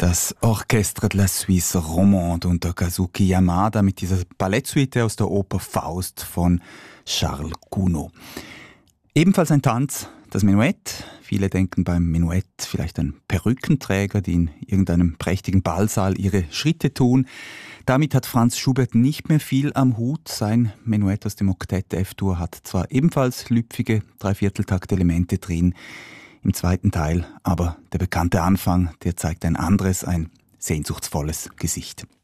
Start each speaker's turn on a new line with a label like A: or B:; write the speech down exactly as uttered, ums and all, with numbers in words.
A: Das Orchestre de la Suisse Romande unter Kazuki Yamada mit dieser Ballettsuite aus der Oper Faust von Charles Gounod. Ebenfalls ein Tanz, das Menuett. Viele denken beim Menuett vielleicht an Perückenträger, die in irgendeinem prächtigen Ballsaal ihre Schritte tun. Damit hat Franz Schubert nicht mehr viel am Hut. Sein Menuett aus dem Oktett F-Dur hat zwar ebenfalls lüpfige Dreivierteltakt-Elemente drin, im zweiten Teil aber der bekannte Anfang, der zeigt ein anderes, ein sehnsuchtsvolles Gesicht.